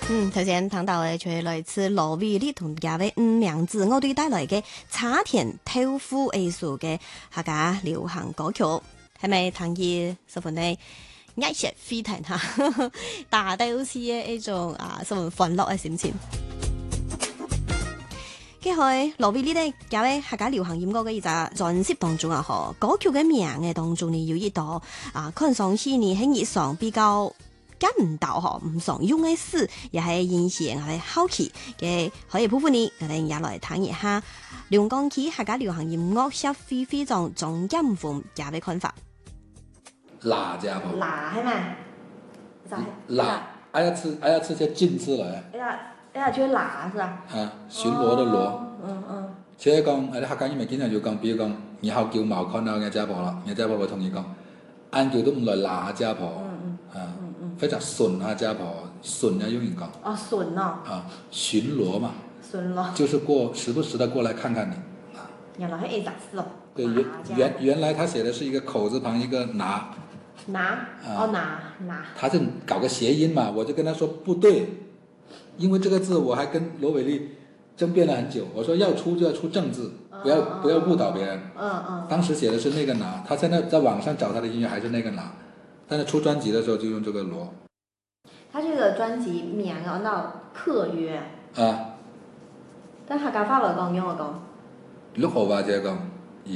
頭先聽到嘅就係來自羅偉麗同家嘅名字，我哋帶來嘅茶田豆腐藝術嘅客家流行歌曲，係咪聽見十分嘅熱血沸騰嚇？大家好似嘅一種十分歡樂嘅心情。佢喺羅偉麗咧搞嘅客家流行音樂嘅一隻專輯當中啊，嗬歌曲嘅名嘅當中呢有一道看上去呢喺熱上比較揀唔到嗬，唔常用嘅詞，也係現時我哋好奇嘅可以部分呢，我哋也來聽一下龍崗區客家流行音樂協會會長鍾錦鳳家嘅看法。 辣家伙， 辣係咪？ 辣，哎呀吃些禁字來。 哎呀，就辣是吧？ 巡邏的邏。即係講，客家人咪經常要講，比如講，以後叫茅看啊，我家婆啦，我家婆會同你講，晏叫都唔來辣家婆。非常順啊，家婆順啊，有人講。哦，順啊。巡邏嘛。巡邏。就是時不時的過來看看你。 原來係一雜事哦。 對，原來他寫的是一個口字旁一個拿。 拿。拿。 他是搞個諧音嘛，我就跟他說不對，因為這個字我還跟羅偉麗爭辯了很久，我說要出就要出正字，不要誤導別人。當時寫的是那個拿，他現在在網上找他的音樂還是那個拿。但是出專輯的時候就用這個鑼。 他這個專輯名叫《客約》。但客家話來講，用我講。 六號話就講日。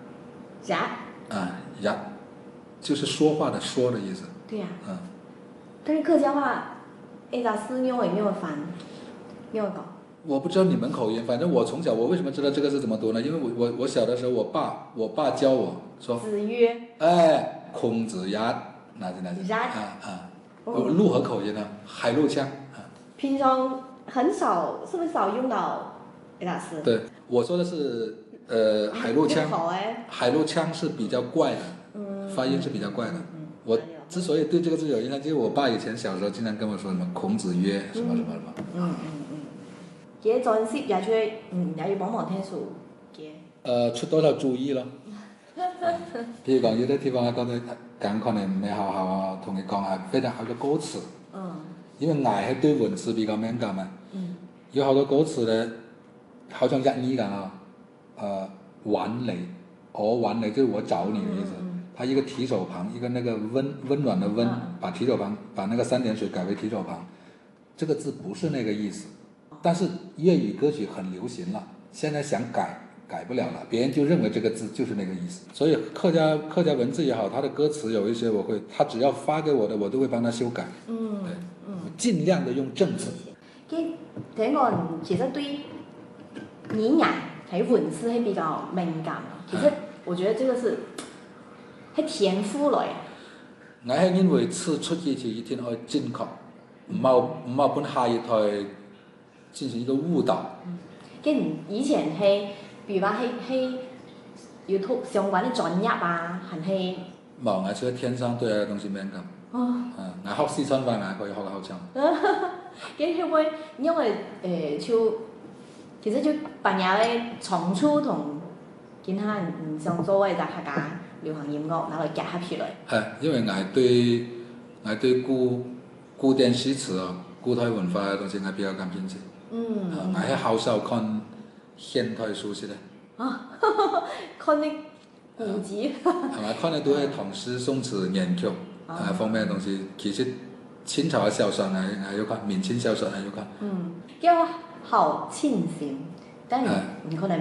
日。就是說話的說的意思。 對呀。但是客家話，咋是用會翻？用我講。 我不知道你們口音，反正我從小，我為什麼知道這個字怎麼讀呢？因為我小的時候，我爸教我說。子曰。孔子曰。哪陸河口音啊，海陸腔。 平常很少，是不是少用到哪詞？ 對，我說的是海陸腔。海陸腔是比較怪的，發音是比較怪的。我之所以對這個字有印象，就是我爸以前小時候經常跟我說什麼孔子曰什麼什麼什麼。嘅專輯也出，也要幫忙聽數嘅。出多少注意咯？譬如講有啲地方我覺得咁可能唔係學校啊，同你講係非常好嘅歌詞。因為我係對文詞比較敏感嘛。有好多歌詞呢，好像日語咁晚你，我晚你就是我找你的意思。它一個提手旁，一個那個溫暖的溫，把提手旁把那個三點水改為提手旁，這個字不是那個意思。但是粵語歌曲很流行了，現在想改不了了，別人就認為這個字就是那個意思。所以客家文字也好，他的歌詞有一些他只要發給我的，我都會幫他修改。盡量的用正字。 聽講其實對語言喺文字係比較敏感。其實我覺得這個是係天賦來。 我係因為詞出之前一定要正確，唔好本下一台進行一個誤導。 以前係，比如話係要讀相關的專業啊，還係冇，我係天生對呢個東西敏感。我學四川話，我可以學得好強。 因為其實就扮演咧長處同其他人想做嘅就客家流行音樂，拿來結合起來。 係，因為我對古典詩詞啊、古代文化嘅東西我比較感興趣。我係好少看現代書籍咧。 看啲古籍。 係咪？看得都係唐詩宋詞元曲方面嘅東西。其實清朝嘅小說我有看，明清小說我有看。 叫好慶幸，但係唔可能。